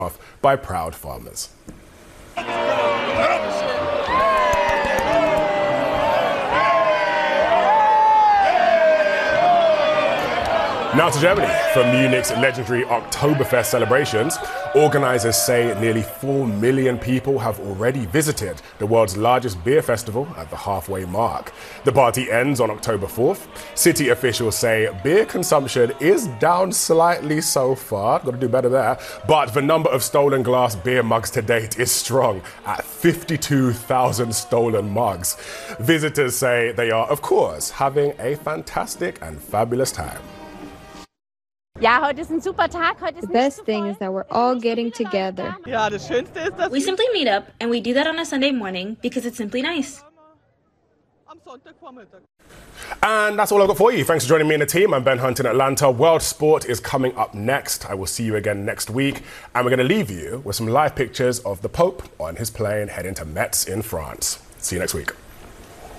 by proud farmers. Now to Germany. For Munich's legendary Oktoberfest celebrations, organisers say nearly 4 million people have already visited the world's largest beer festival at the halfway mark. The party ends on October 4th. City officials say beer consumption is down slightly so far, got to do better there, but the number of stolen glass beer mugs to date is strong at 52,000 stolen mugs. Visitors say they are, of course, having a fantastic and fabulous time. The best thing is that we're all getting together. We simply meet up, and we do that on a Sunday morning because it's simply nice. And that's all I've got for you. Thanks for joining me and the team. I'm Ben Hunt in Atlanta. World Sport is coming up next. I will see you again next week. And we're going to leave you with some live pictures of the Pope on his plane heading to Metz in France. See you next week.